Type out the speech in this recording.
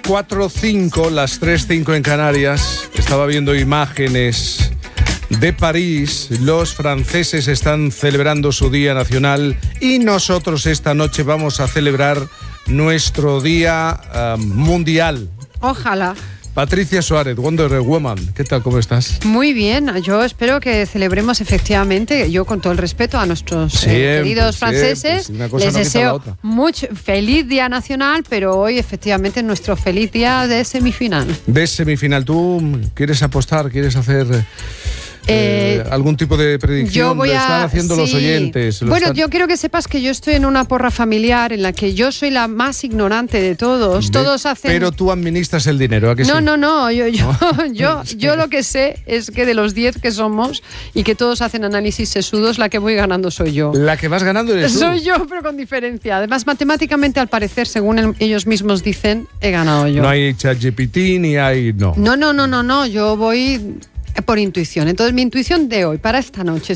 4:05, las 3:05 en Canarias. Estaba viendo imágenes de París. Los franceses están celebrando su Día Nacional y nosotros esta noche vamos a celebrar nuestro Día Mundial. Ojalá. Patricia Suárez, Wonder Woman, ¿qué tal? ¿Cómo estás? Muy bien, yo espero que celebremos efectivamente, yo con todo el respeto a nuestros queridos franceses, les deseo mucho feliz Día Nacional, pero hoy efectivamente nuestro feliz día de semifinal. De semifinal, ¿tú quieres apostar, quieres hacer algún tipo de predicción? Lo están haciendo los oyentes. Yo quiero que sepas que yo estoy en una porra familiar en la que yo soy la más ignorante de todos. Todos hacen... Pero tú administras el dinero, ¿a qué sí? No. Yo lo que sé es que de los 10 que somos y que todos hacen análisis sesudos, la que voy ganando soy yo. La que vas ganando eres tú. Soy yo, pero con diferencia. Además, matemáticamente, al parecer, según ellos mismos dicen, he ganado yo. No hay ChatGPT ni hay... No. Yo voy por intuición. Entonces, mi intuición de hoy, para esta noche,